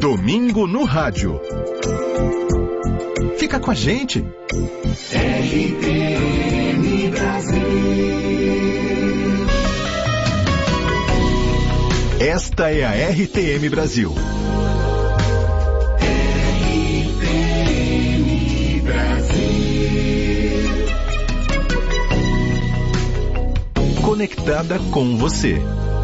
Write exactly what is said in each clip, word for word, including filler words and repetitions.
Domingo no Rádio. Fica com a gente. R T M Brasil. Esta é a R T M Brasil. R T M Brasil. Conectada com você.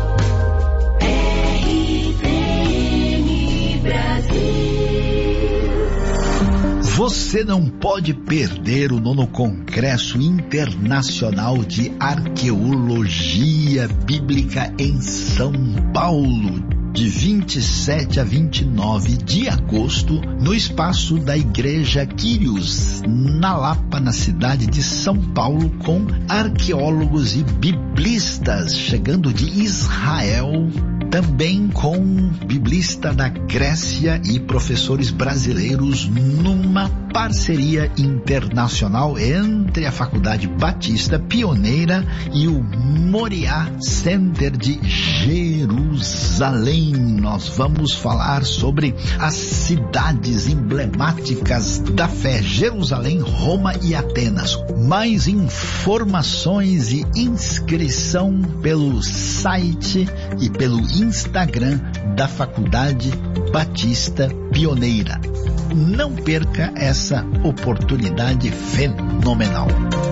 Você não pode perder o nono Congresso Internacional de Arqueologia Bíblica em São Paulo, de vinte e sete a vinte e nove de agosto, no espaço da Igreja Quírios, na Lapa, na cidade de São Paulo, com arqueólogos e biblistas chegando de Israel, também com biblista da Grécia e professores brasileiros, numa parceria internacional entre a Faculdade Batista Pioneira e o Moriá Center de Jerusalém. Nós vamos falar sobre as cidades emblemáticas da fé: Jerusalém, Roma e Atenas. Mais informações e inscrição pelo site e pelo Instagram da Faculdade Batista Pioneira. Não perca essa oportunidade fenomenal.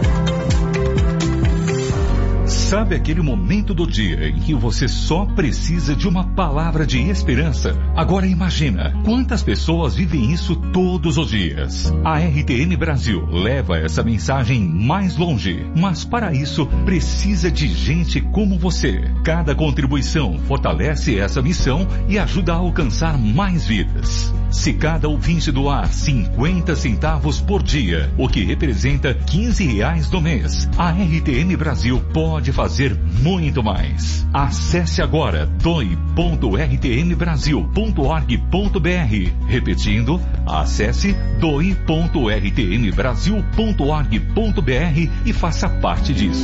Sabe aquele momento do dia em que você só precisa de uma palavra de esperança? Agora imagina, quantas pessoas vivem isso todos os dias? A R T M Brasil leva essa mensagem mais longe, mas para isso precisa de gente como você. Cada contribuição fortalece essa missão e ajuda a alcançar mais vidas. Se cada ouvinte doar cinquenta centavos por dia, o que representa quinze reais no mês, a R T M Brasil pode fazer muito mais. Acesse agora doe ponto r t m brasil ponto org ponto b r. Repetindo, acesse doe ponto r t m brasil ponto org ponto b r e faça parte disso.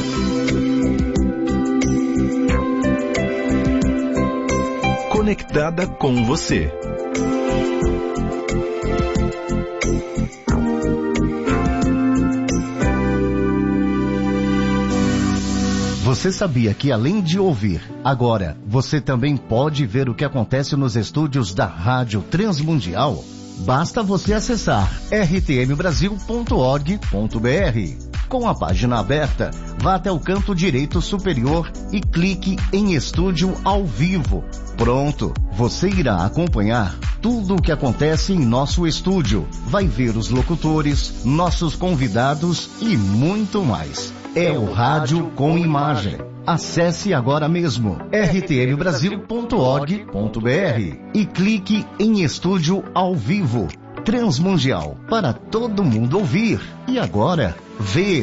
Conectada com você. Você sabia que além de ouvir, agora você também pode ver o que acontece nos estúdios da Rádio Transmundial? Basta você acessar r t m brasil ponto org ponto b r. Com a página aberta, vá até o canto direito superior e clique em Estúdio ao Vivo. Pronto, você irá acompanhar tudo o que acontece em nosso estúdio. Vai ver os locutores, nossos convidados e muito mais. É o Rádio com Imagem. Acesse agora mesmo r t m brasil ponto org ponto b r e clique em Estúdio ao Vivo. Transmundial, para todo mundo ouvir e agora ver.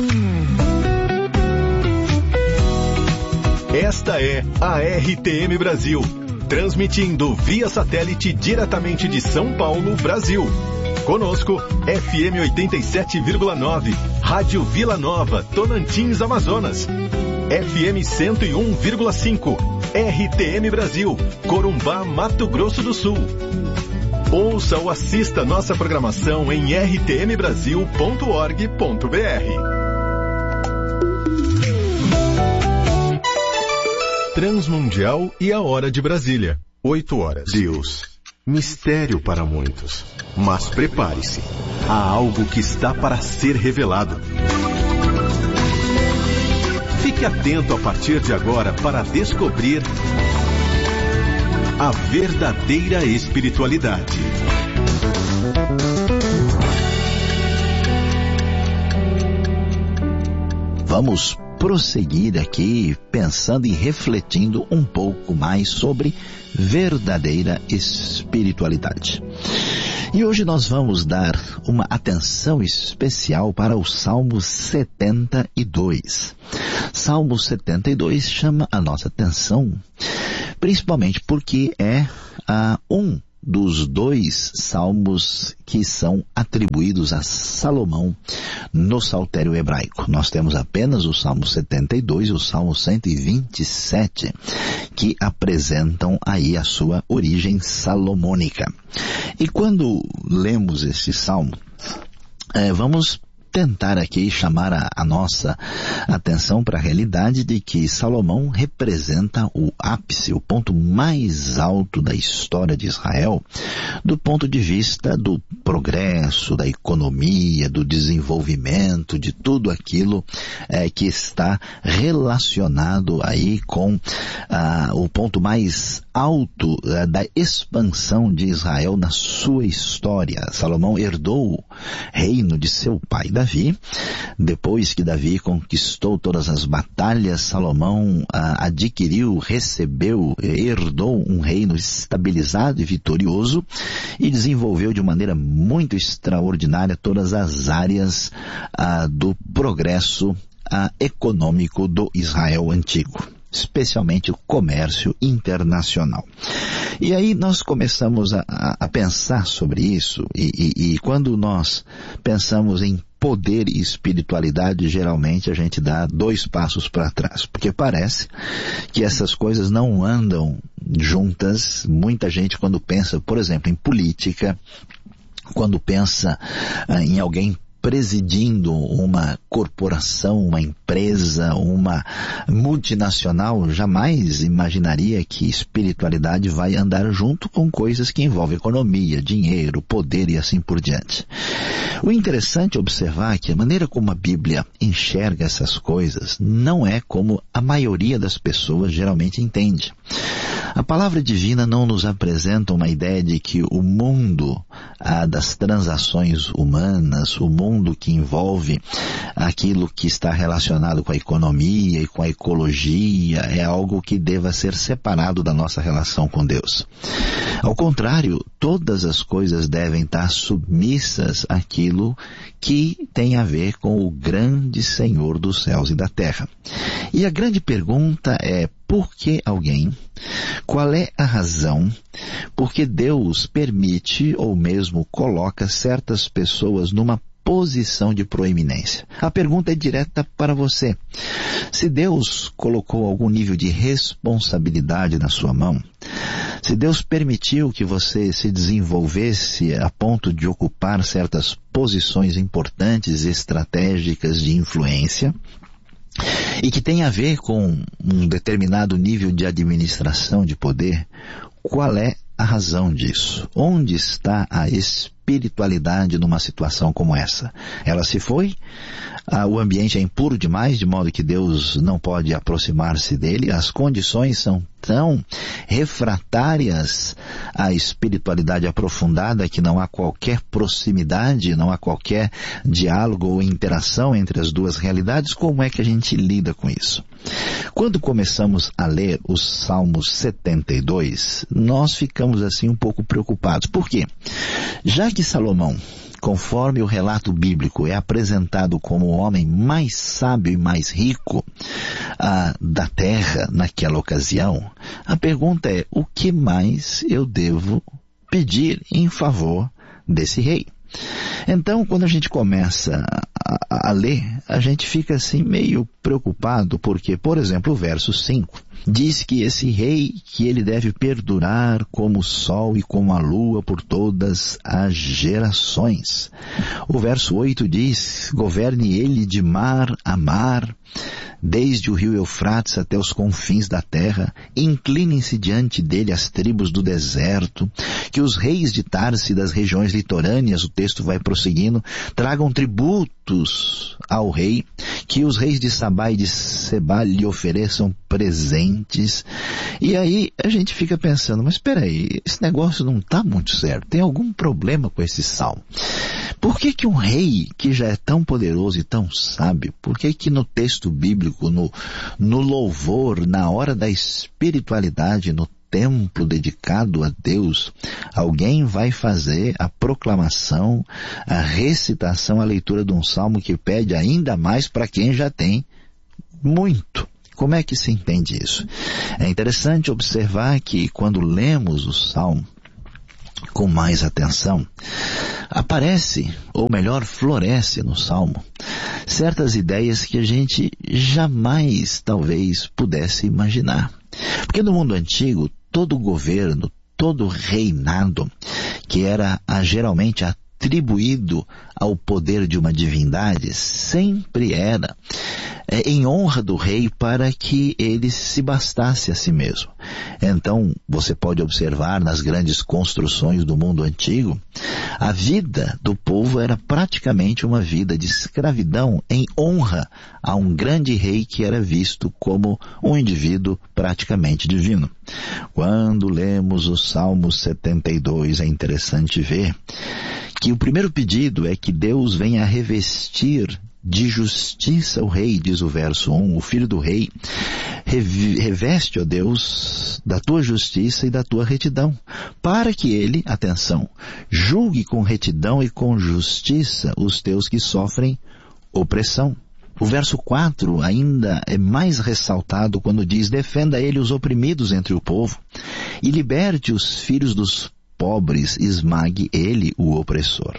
Esta é a R T M Brasil, transmitindo via satélite diretamente de São Paulo, Brasil. Conosco, F M oitenta e sete vírgula nove, Rádio Vila Nova, Tocantins, Amazonas. F M cento e um vírgula cinco, R T M Brasil, Corumbá, Mato Grosso do Sul. Ouça ou assista nossa programação em r t m brasil ponto org ponto b r. Transmundial e a Hora de Brasília, oito horas. Deus, mistério para muitos, mas prepare-se, há algo que está para ser revelado. Fique atento a partir de agora para descobrir a verdadeira espiritualidade. Vamos prosseguir aqui pensando e refletindo um pouco mais sobre verdadeira espiritualidade. E hoje nós vamos dar uma atenção especial para o Salmo setenta e dois. Salmo setenta e dois chama a nossa atenção, principalmente porque é ah, um dos dois salmos que são atribuídos a Salomão no saltério hebraico. Nós temos apenas o Salmo setenta e dois e o Salmo cento e vinte e sete, que apresentam aí a sua origem salomônica. E quando lemos este salmo, é, vamos tentar aqui chamar a, a nossa atenção para a realidade de que Salomão representa o ápice, o ponto mais alto da história de Israel, do ponto de vista do progresso, da economia, do desenvolvimento, de tudo aquilo é, que está relacionado aí com ah, o ponto mais alto ah, da expansão de Israel na sua história. Salomão herdou o reino de seu pai Davi. Depois que Davi conquistou todas as batalhas, Salomão ah, adquiriu, recebeu, herdou um reino estabilizado e vitorioso e desenvolveu de maneira muito extraordinária todas as áreas ah, do progresso ah, econômico do Israel antigo, especialmente o comércio internacional. E aí nós começamos a, a, a pensar sobre isso, e, e, e quando nós pensamos em poder e espiritualidade, geralmente a gente dá dois passos para trás, porque parece que essas coisas não andam juntas. Muita gente, quando pensa, por exemplo, em política, quando pensa ah, em alguém presidindo uma corporação, uma empresa, uma multinacional, jamais imaginaria que espiritualidade vai andar junto com coisas que envolvem economia, dinheiro, poder e assim por diante. O interessante é observar que a maneira como a Bíblia enxerga essas coisas não é como a maioria das pessoas geralmente entende. A palavra divina não nos apresenta uma ideia de que o mundo ah, das transações humanas, o mundo que envolve aquilo que está relacionado com a economia e com a ecologia, é algo que deva ser separado da nossa relação com Deus. Ao contrário, todas as coisas devem estar submissas àquilo que tem a ver com o grande Senhor dos céus e da terra. E a grande pergunta é: por que alguém? Qual é a razão? Porque Deus permite ou mesmo coloca certas pessoas numa posição de proeminência. A pergunta é direta para você. Se Deus colocou algum nível de responsabilidade na sua mão, se Deus permitiu que você se desenvolvesse a ponto de ocupar certas posições importantes e estratégicas de influência, e que tem a ver com um determinado nível de administração de poder, qual é a razão disso? Onde está a espiritualidade numa situação como essa? Ela se foi? Ah, o ambiente é impuro demais, de modo que Deus não pode aproximar-se dele? As condições são tão refratárias à espiritualidade aprofundada que não há qualquer proximidade, não há qualquer diálogo ou interação entre as duas realidades? Como é que a gente lida com isso? Quando começamos a ler o Salmo setenta e dois, nós ficamos assim um pouco preocupados. Por quê? Já que Salomão, conforme o relato bíblico, é apresentado como o homem mais sábio e mais rico ah, da terra naquela ocasião, a pergunta é: o que mais eu devo pedir em favor desse rei? Então, quando a gente começa a, a ler, a gente fica assim meio preocupado, porque, por exemplo, o verso cinco diz que esse rei, que ele deve perdurar como o sol e como a lua por todas as gerações. O verso oito diz: governe ele de mar a mar, desde o rio Eufrates até os confins da terra, inclinem-se diante dele as tribos do deserto, que os reis de Tarse e das regiões litorâneas, o texto vai prosseguindo, tragam tributos ao rei, que os reis de Sabá e de Sebá lhe ofereçam presentes. E aí a gente fica pensando, mas espera aí, esse negócio não está muito certo, tem algum problema com esse salmo. Por que que um rei que já é tão poderoso e tão sábio, por que que no texto bíblico, no, no louvor, na hora da espiritualidade, no templo dedicado a Deus, alguém vai fazer a proclamação, a recitação, a leitura de um salmo que pede ainda mais para quem já tem muito? Como é que se entende isso? É interessante observar que quando lemos o salmo, com mais atenção, aparece, ou melhor, floresce no Salmo, certas ideias que a gente jamais, talvez, pudesse imaginar. Porque no mundo antigo, todo governo, todo reinado, que era a, geralmente atribuído ao poder de uma divindade, sempre era é, em honra do rei para que ele se bastasse a si mesmo. Então, você pode observar nas grandes construções do mundo antigo, a vida do povo era praticamente uma vida de escravidão em honra a um grande rei que era visto como um indivíduo praticamente divino. Quando lemos o Salmo setenta e dois, é interessante ver que o primeiro pedido é que Deus venha revestir de justiça o rei, diz o verso um, o filho do rei, reveste, ó Deus, da tua justiça e da tua retidão, para que ele, atenção, julgue com retidão e com justiça os teus que sofrem opressão. O verso quatro ainda é mais ressaltado quando diz: defenda ele os oprimidos entre o povo e liberte os filhos dos pobres, esmague ele o opressor.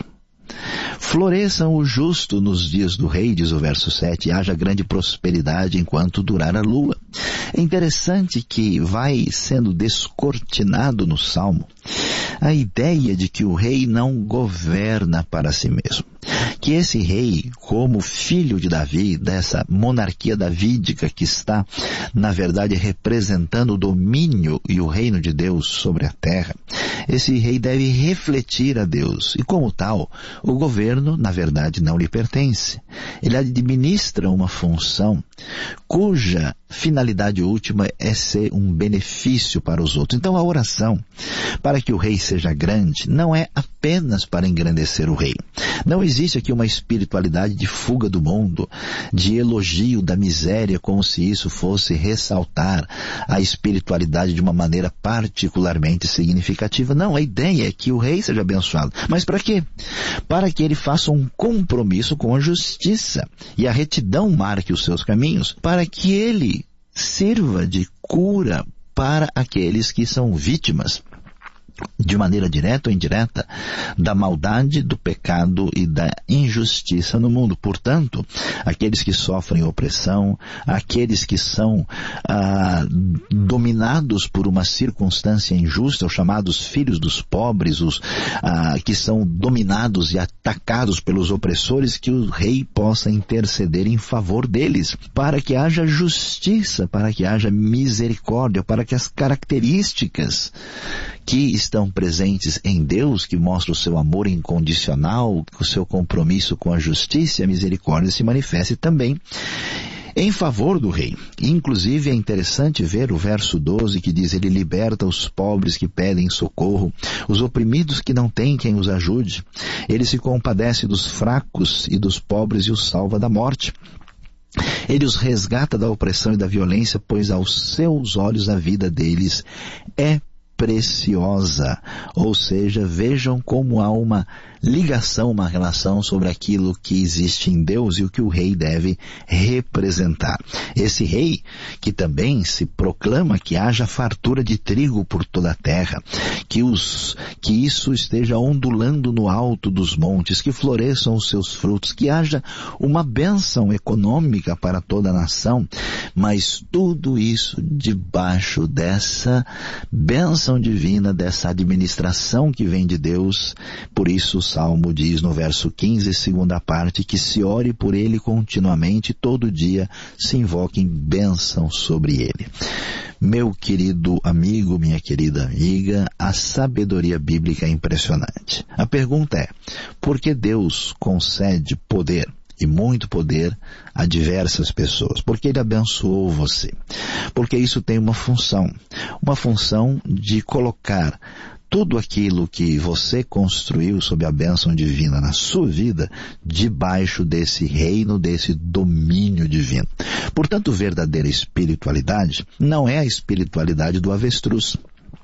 Floresçam o justo nos dias do rei, diz o verso sete, e haja grande prosperidade enquanto durar a lua. É interessante que vai sendo descortinado no Salmo a ideia de que o rei não governa para si mesmo. Que esse rei, como filho de Davi, dessa monarquia davídica que está, na verdade, representando o domínio e o reino de Deus sobre a terra, esse rei deve refletir a Deus. E como tal, o governo, na verdade, não lhe pertence. Ele administra uma função cuja finalidade última é ser um benefício para os outros. Então a oração para que o rei seja grande não é apenas para engrandecer o rei. Não existe aqui uma espiritualidade de fuga do mundo, de elogio da miséria, como se isso fosse ressaltar a espiritualidade de uma maneira particularmente significativa. Não, a ideia é que o rei seja abençoado. Mas para quê? Para que ele faça um compromisso com a justiça e a retidão marque os seus caminhos, para que ele sirva de cura para aqueles que são vítimas, de maneira direta ou indireta, da maldade, do pecado e da injustiça no mundo. Portanto, aqueles que sofrem opressão, aqueles que são ah, dominados por uma circunstância injusta, os chamados filhos dos pobres, os ah, que são dominados e atacados pelos opressores, que o rei possa interceder em favor deles, para que haja justiça, para que haja misericórdia, para que as características que estão presentes em Deus, que mostra o seu amor incondicional, o seu compromisso com a justiça e a misericórdia, se manifeste também em favor do rei. Inclusive é interessante ver o verso doze que diz: ele liberta os pobres que pedem socorro, os oprimidos que não têm quem os ajude. Ele se compadece dos fracos e dos pobres e os salva da morte. Ele os resgata da opressão e da violência, pois aos seus olhos a vida deles é preciosa. Ou seja, vejam como há uma ligação, uma relação sobre aquilo que existe em Deus e o que o rei deve representar. Esse rei que também se proclama que haja fartura de trigo por toda a terra, que, os, que isso esteja ondulando no alto dos montes, que floresçam os seus frutos, que haja uma bênção econômica para toda a nação, mas tudo isso debaixo dessa bênção divina, dessa administração que vem de Deus. Por isso o Salmo diz no verso quinze, segunda parte, que se ore por ele continuamente, todo dia se invoquem bênção sobre ele. Meu querido amigo, minha querida amiga, a sabedoria bíblica é impressionante. A pergunta é: por que Deus concede poder e muito poder a diversas pessoas? Porque Ele abençoou você. Porque isso tem uma função, uma função de colocar tudo aquilo que você construiu sob a bênção divina na sua vida, debaixo desse reino, desse domínio divino. Portanto, verdadeira espiritualidade não é a espiritualidade do avestruz.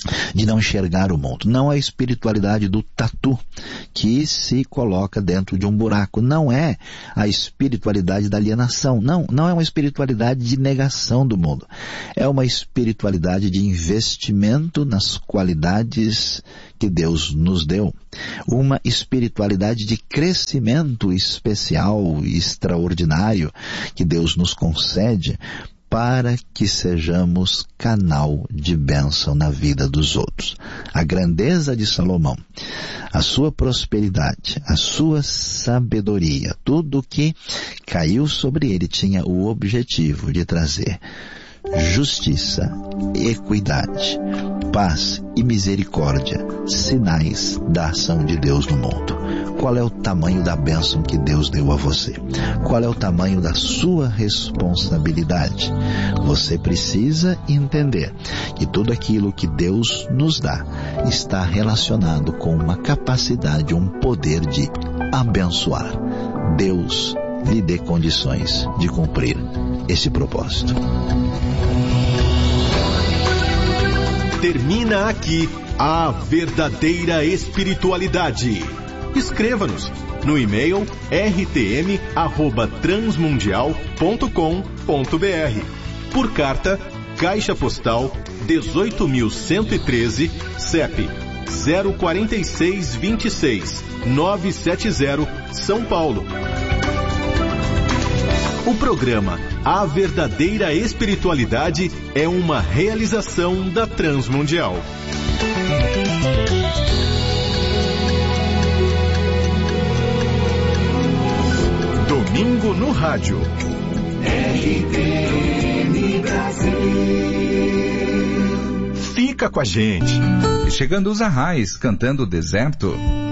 de não enxergar o mundo. Não é a espiritualidade do tatu que se coloca dentro de um buraco. Não é a espiritualidade da alienação. Não, não é uma espiritualidade de negação do mundo. É uma espiritualidade de investimento nas qualidades que Deus nos deu. Uma espiritualidade de crescimento especial e extraordinário que Deus nos concede para que sejamos canal de bênção na vida dos outros. A grandeza de Salomão, a sua prosperidade, a sua sabedoria, tudo que caiu sobre ele tinha o objetivo de trazer justiça, equidade, paz e misericórdia, sinais da ação de Deus no mundo. Qual é o tamanho da bênção que Deus deu a você? Qual é o tamanho da sua responsabilidade? Você precisa entender que tudo aquilo que Deus nos dá está relacionado com uma capacidade, um poder de abençoar. Deus lhe dê condições de cumprir esse propósito. Termina aqui a verdadeira espiritualidade. Escreva-nos no e-mail r t m arroba transmundial ponto com ponto b r. Por carta, Caixa Postal dezoito mil cento e treze, C E P zero quatro seis dois seis nove sete zero, São Paulo. O programa A Verdadeira Espiritualidade é uma realização da Transmundial. Domingo no Rádio. R T M Brasil. Fica com a gente. E chegando os Arrais cantando Deserto.